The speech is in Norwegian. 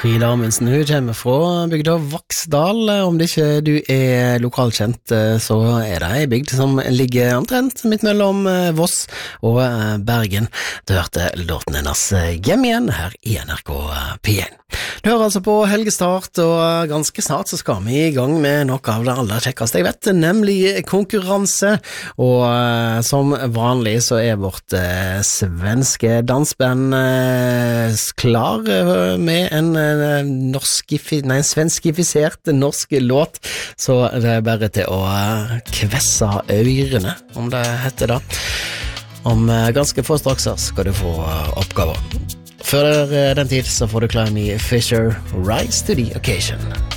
Frida Amundsen, hun kommer fra bygda Vaksdal. Om det ikke du er lokalkjent, så er det en bygd som ligger omtrent midt mellom Voss og Bergen. Du hørte låten hennes Hjem igjen her i NRK P1. Du hører altså på Helgestart, og ganske snart så skal vi i gang med noe av det aller kjekkeste jeg vet, nemlig konkurranse. Og som vanlig så er vårt svenske dansband klar med en svenskifisert norsk låt, så det er bare til å kvesse ørene, om det heter det. Om ganske få straks skal du få oppgaver. Før den tid så får du Climby Fisher Rise to the Occasion.